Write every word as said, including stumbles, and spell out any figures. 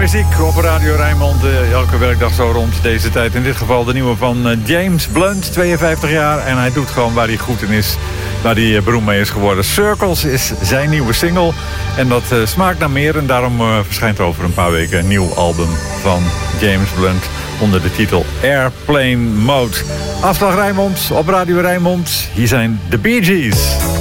Muziek op Radio Rijnmond, uh, elke werkdag zo rond deze tijd. In dit geval de nieuwe van uh, James Blunt, tweeënvijftig jaar. En hij doet gewoon waar hij goed in is, waar hij uh, beroemd mee is geworden. Circles is zijn nieuwe single. En dat uh, smaakt naar meer. En daarom uh, verschijnt er over een paar weken een nieuw album van James Blunt onder de titel Airplane Mode. Afslag Rijnmond op Radio Rijnmond. Hier zijn de Bee Gees.